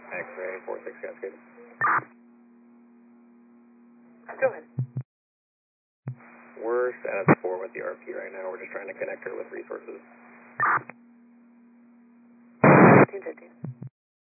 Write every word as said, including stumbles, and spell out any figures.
X-ray four six Cascade. Go ahead. We're status four with the R P right now. We're just trying to connect her with resources. fifteen fifteen.